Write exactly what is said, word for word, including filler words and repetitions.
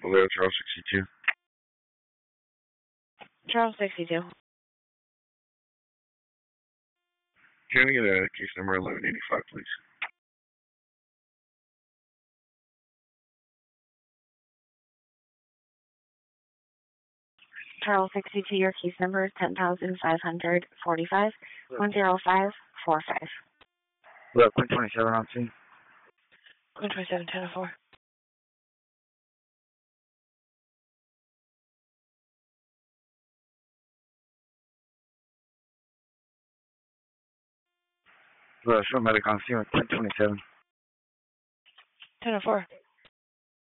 Hello, Charles sixty-two. Charles sixty-two. Can I get a case number eleven eighty-five, please? Charles sixty-two, your case number is ten thousand five hundred forty-five, one zero five four five. Hello, Queen twenty-seven on scene. Queen twenty-seven, ten oh four. Hello, show medic on scene with Queen twenty-seven. ten oh four.